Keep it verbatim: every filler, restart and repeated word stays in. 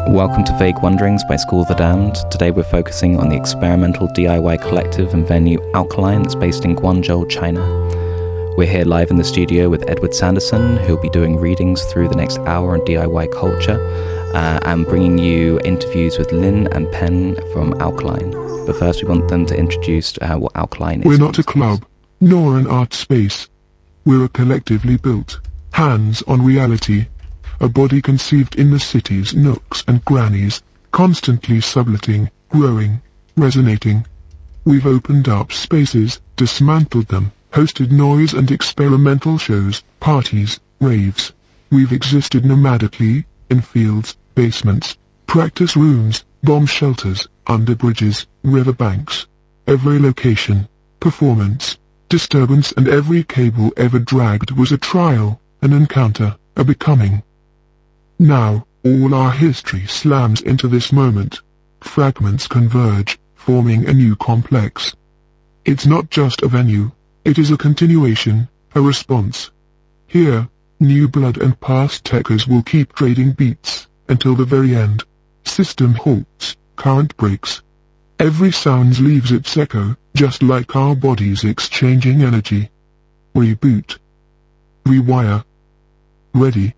Welcome to Vague Wanderings by School of the Damned. Today we're focusing on the experimental D I Y collective and venue Alkaline that's based in Guangzhou, China. We're here live in the studio with Edward Sanderson, who'll be doing readings through the next hour on D I Y culture, uh, and bringing you interviews with Lin and Pen from Alkaline. But first we want them to introduce uh, what Alkaline is. We're not a club, nor an art space. We're a collectively built, hands-on reality. A body conceived in the city's nooks and crannies, constantly subletting, growing, resonating. We've opened up spaces, dismantled them, hosted noise and experimental shows, parties, raves. We've existed nomadically, in fields, basements, practice rooms, bomb shelters, under bridges, riverbanks. Every location, performance, disturbance and every cable ever dragged was a trial, an encounter, a becoming. Now, all our history slams into this moment. Fragments converge, forming a new complex. It's not just a venue, it is a continuation, a response. Here, new blood and past techers will keep trading beats, until the very end. System halts, current breaks. Every sound leaves its echo, just like our bodies exchanging energy. Reboot. Rewire. Ready.